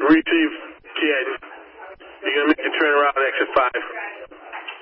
receive, kid. You're going to make a turn around exit 5.